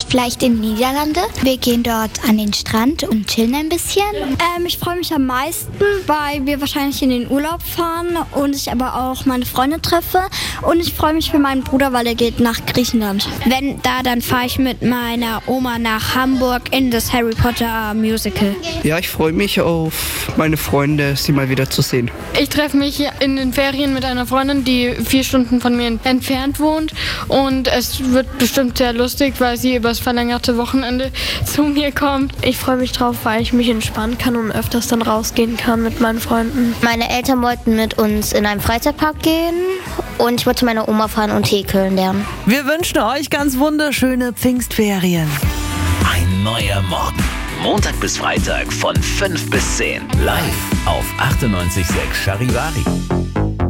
vielleicht in die Niederlande. Wir gehen dort an den Strand und chillen ein bisschen. Ich freue mich am meisten, weil wir wahrscheinlich in den Urlaub fahren und ich aber auch meine Freunde treffe. Und ich freue mich für meinen Bruder, weil er geht nach Griechenland. Wenn da, dann fahre ich mit meiner Oma nach Hamburg in das Harry Potter Musical. Ja, ich freue mich auf meine Freunde, sie mal wieder zu sehen. Ich treffe mich in den Ferien mit einer Freundin, die 4 Stunden von mir entfernt wohnt. Und es wird bestimmt sehr lustig, weil sie übers verlängerte Wochenende zu mir kommt. Ich freue mich drauf, weil ich mich entspannen kann und öfters dann rausgehen kann mit meinen Freunden. Meine Eltern wollten mit uns in einen Freizeitpark gehen und ich wollte zu meiner Oma fahren und Häkeln lernen. Wir wünschen euch ganz wunderschöne Pfingstferien. Ein neuer Morgen. Montag bis Freitag von 5 bis 10. Live auf 98.6 Charivari.